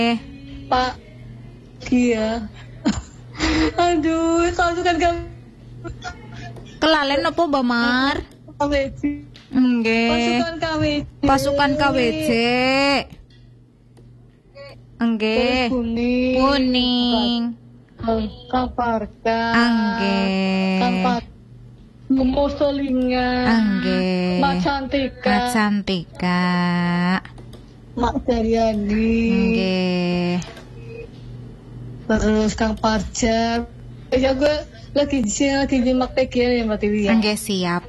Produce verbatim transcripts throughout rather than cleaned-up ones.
Pak Gia. Aduh, pasukan kami. Kelalen apa Mbak Mar? K W J. Nggih. Pasukan K W J. Pasukan K W J. Nggih. Kuning. Kuning. Kang Parka. Nggih. Kang Parka. Musolinga. Nggih. Mak Cantika. Mak Cantika. Mak Daryani. Nggih. Terus Kang Parja. Ya gue lagi di sini lagi nyimak T G ya Mbak Tiwi ya. Nggih, siap.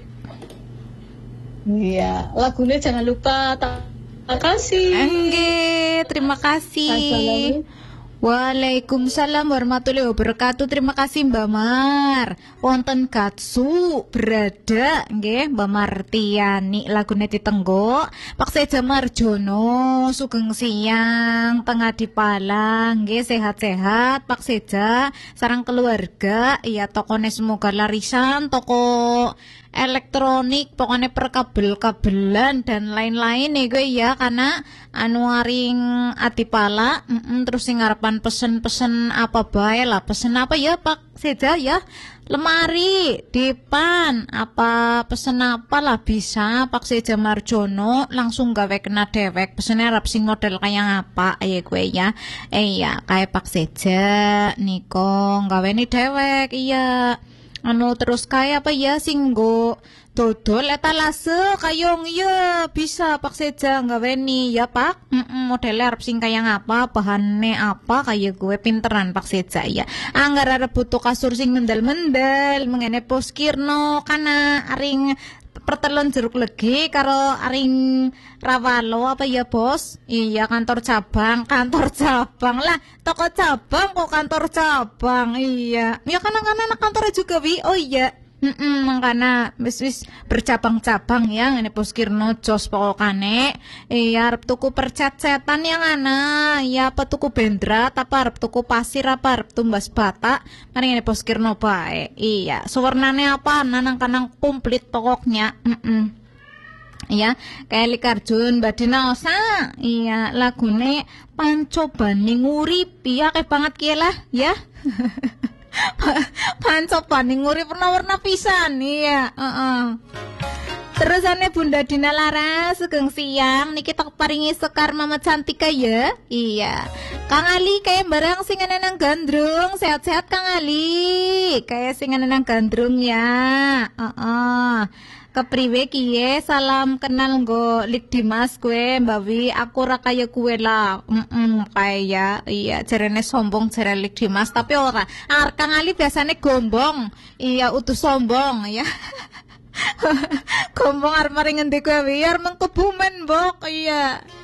Iya, lagunya jangan lupa. Terima kasih. Nggih, terima kasih. Assalamualaikum. Waalaikumsalam warahmatullahi wabarakatuh. Terima kasih Mbak Mar. Wonten Gatsu berada nggih Mbak Martiani lagune ditenggok. Pak Seja Marjono sugeng siang tengah dipala nggih sehat-sehat Pak Seja sareng keluarga iya tokone semoga larisan toko elektronik pokoknya perkabel-kabelan dan lain-lain nih gue ya karena anu aring adipala mm -mm, terus sing ngarepan pesen-pesen apa bae lah pesen apa ya Pak Seja ya lemari dipan apa pesen apa lah bisa Pak Seja Marjono langsung gawe kena dewek pesennya arep sing model kayak apa ya gue ya eh ya kayak Pak Seja niko gawe nih dewek iya anu terus kayak apa ya singgo dodol etalase kayong ya bisa Pak Seja gaweni ya Pak mm -mm, modelnya arep sing kaya ngapa bahannya apa kayak gue pinteran Pak Seja ya anggar arep butuh kasur sing mendel-mendel mengene poskirno kana aring pertelon jeruk legi karo aring rawalo apa ya bos iya kantor cabang kantor cabang lah toko cabang kok kantor cabang iya ya kadang-kadang kantornya juga wi oh iya Mm-mm, makanya wis wis bercabang-cabang ya ngene Poskirno jos pokokane iya arep tuku percat-cetan yang ana ya apa tuku bendrat apa arep tuku pasir apa arep tumbas bata mari ngene Poskirno bae iya sewarnane apa nanang kanang komplit pokoknya mm iya kayak Likarjun Badina Osa iya lagune pancobane ngurip iya kayak banget kia lah ya pancoban nguri warna-warna pisan iya heeh. Terusane Bunda Dina Laras sugeng siang niki tak paringi sekar Mama Cantika ya iya Kang Ali kayak barang sing nang gandrung sehat-sehat Kang Ali kayak sing nang gandrung ya heeh. Kepriwe kiye salam kenal nggo Lik Dimas kue Mbak Wi aku ra kaya kue lah mm kaya iya jarene sombong jare Lik Dimas tapi ora ar Kang Ali biasane gombong iya utus sombong ya gombong ar mari ngendi kowe wi ar mengkebumen mbok iya